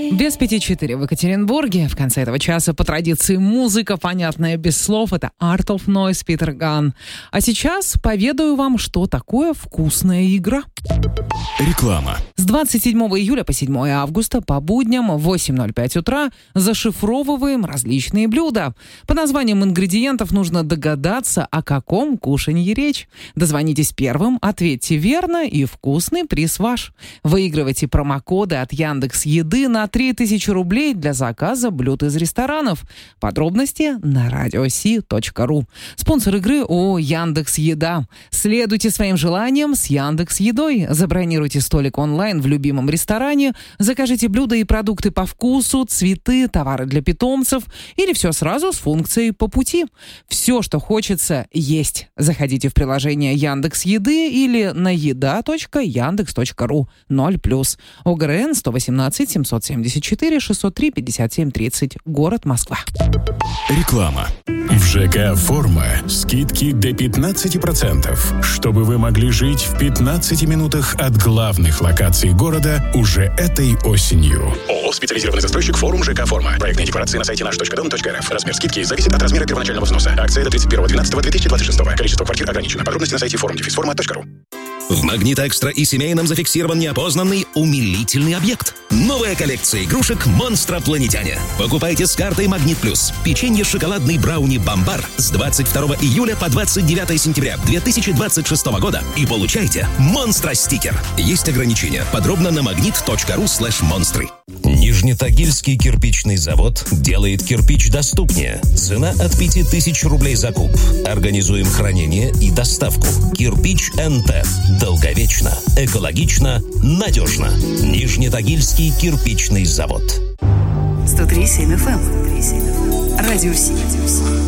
Без 5-4 в Екатеринбурге. В конце этого часа по традиции музыка, понятная без слов. Это Art of Noise, Питер Ган. А сейчас поведаю вам, что такое вкусная игра. Реклама. С 27 июля по 7 августа по будням в 8:05 утра зашифровываем различные блюда. По названиям ингредиентов нужно догадаться, о каком кушанье речь. Дозвонитесь первым, ответьте верно, и вкусный приз ваш. Выигрывайте промокоды от Яндекс.Еды на 3000 рублей для заказа блюд из ресторанов. Подробности на radiosi.ru. Спонсор игры ООО Яндекс.Еда. Следуйте своим желаниям с Яндекс.Едой. Забронируйте столик онлайн в любимом ресторане, закажите блюда и продукты по вкусу, цветы, товары для питомцев или все сразу с функцией «по пути». Все, что хочется, есть. Заходите в приложение Яндекс.Еды или на еда.яндекс.ру 0+. ОГРН 118 774 603 57 30. Город Москва. Реклама. В ЖК «Форма» скидки до 15%, чтобы вы могли жить в 15 минутах от главных локаций города уже этой осенью. ООО «Специализированный застройщик «Форум» ЖК «Форма». Проектные декларации на сайте наш.дом.рф. Размер скидки зависит от размера первоначального взноса. Акция до 31.12.2026. Количество квартир ограничено. Подробности на сайте forum-forma.ru. В «Магнит Экстра» и семейном зафиксирован неопознанный умилительный объект. Новая коллекция игрушек «Монстропланетяне». Покупайте с картой «Магнит Плюс». Печенье шоколадный брауни «Бомбар» с 22 июля по 29 сентября 2026 года и получайте «Монстро-стикер». Есть ограничения. Подробно на magnit.ru/монстры. Нижнетагильский кирпичный завод делает кирпич доступнее. Цена от 5000 рублей за куб. Организуем хранение и доставку. Кирпич НТ. Долговечно, экологично, надежно. Нижнетагильский кирпичный завод. 103.7 FM. Радио Си.